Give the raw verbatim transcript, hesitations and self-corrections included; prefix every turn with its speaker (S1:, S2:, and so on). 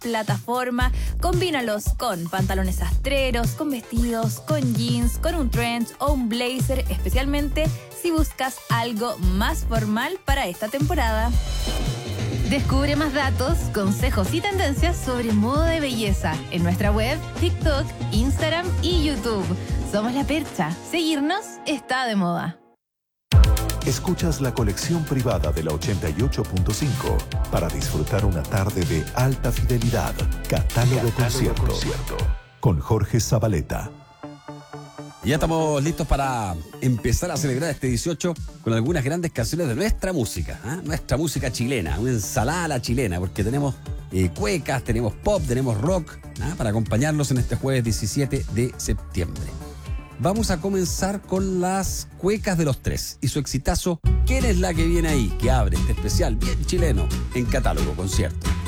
S1: plataforma. Combínalos con pantalones sastreros, con vestidos, con jeans, con un trench o un blazer, especialmente si buscas algo más formal para esta temporada. Descubre más datos, consejos y tendencias sobre moda de belleza en nuestra web, TikTok, Instagram y YouTube. Somos La Percha. Seguirnos está de moda.
S2: Escuchas la colección privada de la ochenta y ocho punto cinco para disfrutar una tarde de alta fidelidad. Catálogo, Catálogo concierto, concierto con Jorge Zabaleta.
S3: Ya estamos listos para empezar a celebrar este dieciocho con algunas grandes canciones de nuestra música, ¿eh? Nuestra música chilena, una ensalada a la chilena, porque tenemos eh, cuecas, tenemos pop, tenemos rock, ¿eh? Para acompañarlos en este jueves diecisiete de septiembre. Vamos a comenzar con las cuecas de los tres y su exitazo ¿Quién es la que viene ahí? Que abre este especial bien chileno en Catálogo Concierto.